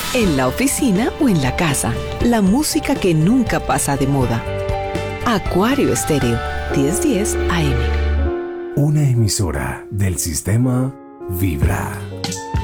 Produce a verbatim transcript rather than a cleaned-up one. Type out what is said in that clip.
en la oficina o en la casa. La música que nunca pasa de moda. Acuario Estéreo, diez diez A M. Una emisora del sistema Vibra.